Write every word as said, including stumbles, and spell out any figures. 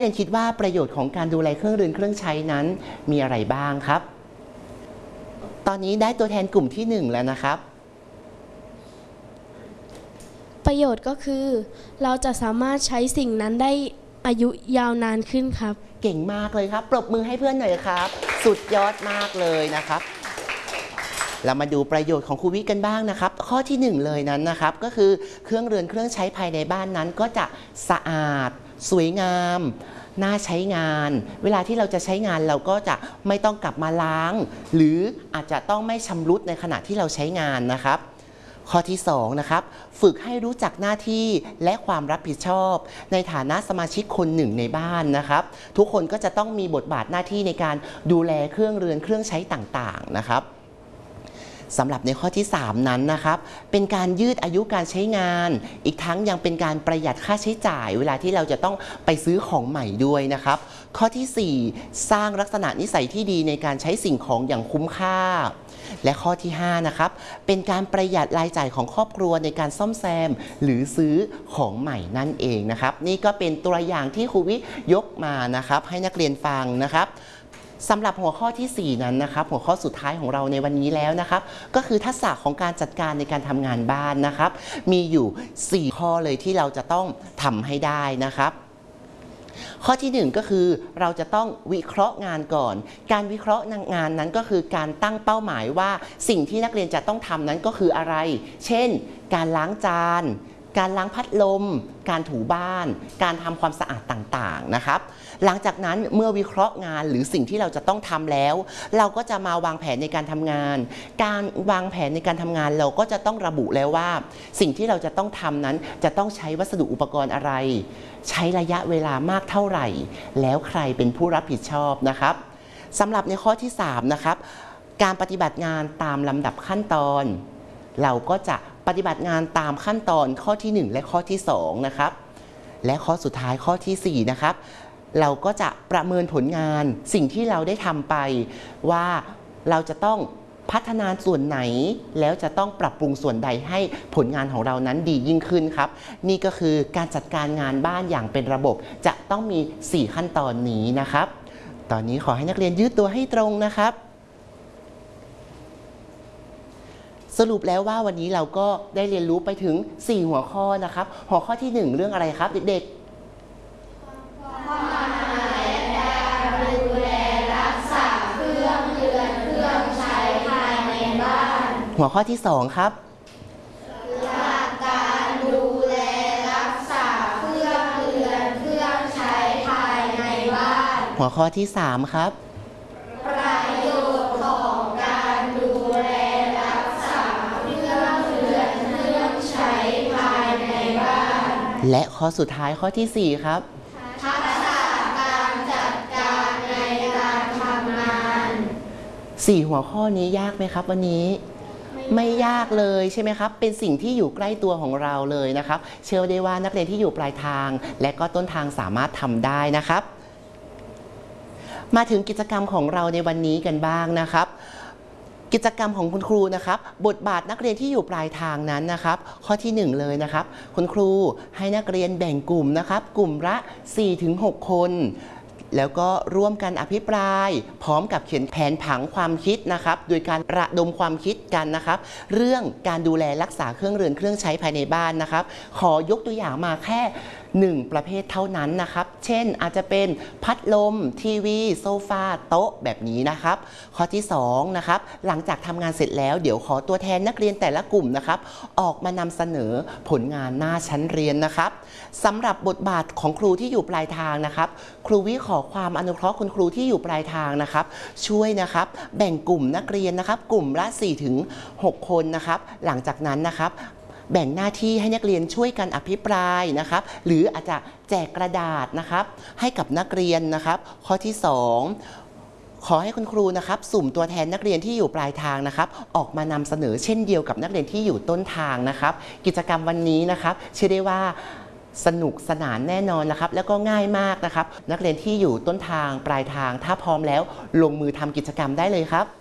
เรียนคิดว่าประโยชน์ของการดูแลเครื่องเรือนเครื่องใช้นั้นมีอะไรบ้างครับตอนนี้ได้ตัวแทนกลุ่มที่หนึ่งแล้วนะครับประโยชน์ก็คือเราจะสามารถใช้สิ่งนั้นได้อายุยาวนานขึ้นครับเก่งมากเลยครับปรบมือให้เพื่อนหน่อยครับสุดยอดมากเลยนะครับเรามาดูประโยชน์ของครูวิกันบ้างนะครับข้อที่หนึ่งเลยนั้นนะครับก็คือเครื่องเรือนเครื่องใช้ภายในบ้านนั้นก็จะสะอาดสวยงามน่าใช้งานเวลาที่เราจะใช้งานเราก็จะไม่ต้องกลับมาล้างหรืออาจจะต้องไม่ชำรุดในขณะที่เราใช้งานนะครับข้อที่สองนะครับฝึกให้รู้จักหน้าที่และความรับผิดชอบในฐานะสมาชิกคนหนึ่งในบ้านนะครับทุกคนก็จะต้องมีบทบาทหน้าที่ในการดูแลเครื่องเรือนเครื่องใช้ต่างๆนะครับสำหรับในข้อที่สามนั้นนะครับเป็นการยืดอายุการใช้งานอีกทั้งยังเป็นการประหยัดค่าใช้จ่ายเวลาที่เราจะต้องไปซื้อของใหม่ด้วยนะครับข้อที่สี่สร้างลักษณะนิสัยที่ดีในการใช้สิ่งของอย่างคุ้มค่าและข้อที่ห้านะครับเป็นการประหยัดรายจ่ายของครอบครัวในการซ่อมแซมหรือซื้อของใหม่นั่นเองนะครับนี่ก็เป็นตัวอย่างที่ครูวิยกมานะครับให้นักเรียนฟังนะครับสำหรับหัวข้อที่สี่นั้นนะครับหัวข้อสุดท้ายของเราในวันนี้แล้วนะครับก็คือทักษะของการจัดการในการทำงานบ้านนะครับมีอยู่สี่ข้อเลยที่เราจะต้องทำให้ได้นะครับข้อที่หนึ่งก็คือเราจะต้องวิเคราะห์งานก่อนการวิเคราะห์งานนั้นก็คือการตั้งเป้าหมายว่าสิ่งที่นักเรียนจะต้องทำนั้นก็คืออะไรเช่นการล้างจานการล้างพัดลมการถูบ้านการทำความสะอาดต่างๆนะครับหลังจากนั้นเมื่อวิเคราะห์งานหรือสิ่งที่เราจะต้องทำแล้วเราก็จะมาวางแผนในการทำงานการวางแผนในการทำงานเราก็จะต้องระบุแล้วว่าสิ่งที่เราจะต้องทำนั้นจะต้องใช้วัสดุอุปกรณ์อะไรใช้ระยะเวลามากเท่าไหร่แล้วใครเป็นผู้รับผิดชอบนะครับสำหรับในข้อที่สามนะครับการปฏิบัติงานตามลำดับขั้นตอนเราก็จะปฏิบัติงานตามขั้นตอนข้อที่หนึ่งและข้อที่สองนะครับและข้อสุดท้ายข้อที่สี่นะครับเราก็จะประเมินผลงานสิ่งที่เราได้ทำไปว่าเราจะต้องพัฒนาส่วนไหนแล้วจะต้องปรับปรุงส่วนใดให้ผลงานของเรานั้นดียิ่งขึ้นครับนี่ก็คือการจัดการงานบ้านอย่างเป็นระบบจะต้องมีสี่ขั้นตอนนี้นะครับตอนนี้ขอให้นักเรียนยืดตัวให้ตรงนะครับสรุปแล้วว่าวันนี้เราก็ได้เรียนรู้ไปถึงสี่หัวข้อนะครับหัวข้อที่หนึ่งเรื่องอะไรครับเด็กๆความและการดูแลรักษาเครื่องเรือนเครื่องใช้ภายในบ้านหัวข้อที่สองครับหลักการดูแลรักษาเครื่องเรือนเครื่องใช้ภายในบ้านหัวข้อที่สามครับประโยชน์ของการดูแลและข้อสุดท้ายข้อที่สี่ครับทักษะการจัดการในการทำงานสี่หัวข้อนี้ยากไหมครับวันนี้ไม่ยากเลยใช่ไหมครับเป็นสิ่งที่อยู่ใกล้ตัวของเราเลยนะครับเชื่อได้ว่านักเรียนที่อยู่ปลายทางและก็ต้นทางสามารถทำได้นะครับมาถึงกิจกรรมของเราในวันนี้กันบ้างนะครับกิจกรรมของคุณครูนะครับบทบาทนักเรียนที่อยู่ปลายทางนั้นนะครับข้อที่หนึ่งเลยนะครับคุณครูให้นักเรียนแบ่งกลุ่มนะครับกลุ่มละ สี่ถึงหก คนแล้วก็ร่วมกันอภิปรายพร้อมกับเขียนแผนผังความคิดนะครับโดยการระดมความคิดกันนะครับเรื่องการดูแลรักษาเครื่องเรือนเครื่องใช้ภายในบ้านนะครับขอยกตัวอย่างมาแค่หนึ่งประเภทเท่านั้นนะครับเช่นอาจจะเป็นพัดลมทีวีโซฟาโต๊ะแบบนี้นะครับข้อที่สองนะครับหลังจากทำงานเสร็จแล้วเดี๋ยวขอตัวแทนนักเรียนแต่ละกลุ่มนะครับออกมานำเสนอผลงานหน้าชั้นเรียนนะครับสำหรับบทบาทของครูที่อยู่ปลายทางนะครับครูวิขอความอนุเคราะห์คุณครูที่อยู่ปลายทางนะครับช่วยนะครับแบ่งกลุ่มนักเรียนนะครับกลุ่มละ สี่ถึงหก คนนะครับหลังจากนั้นนะครับแบ่งหน้าที่ให้นักเรียนช่วยกันอภิปรายนะครับหรืออาจจะแจกกระดาษนะครับให้กับนักเรียนนะครับข้อที่สองขอให้คุณครูนะครับสุ่มตัวแทนนักเรียนที่อยู่ปลายทางนะครับออกมานำเสนอเช่นเดียวกับนักเรียนที่อยู่ต้นทางนะครับกิจกรรมวันนี้นะครับเชื่อได้ว่าสนุกสนานแน่นอนนะครับแล้วก็ง่ายมากนะครับนักเรียนที่อยู่ต้นทางปลายทางถ้าพร้อมแล้วลงมือทำกิจกรรมได้เลยครับ